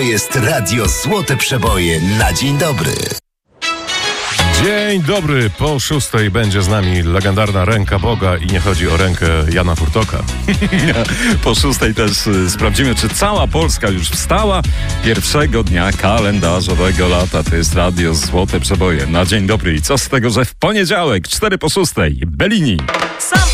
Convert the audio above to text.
To jest Radio Złote Przeboje na dzień dobry. Dzień dobry, po 6:00 będzie z nami legendarna Ręka Boga i nie chodzi o rękę Jana Furtoka. Po 6:00 też sprawdzimy, czy cała Polska już wstała pierwszego dnia kalendarzowego lata. To jest Radio Złote Przeboje na dzień dobry. I co z tego, że w poniedziałek 4 po 6:00 Bellini. Sam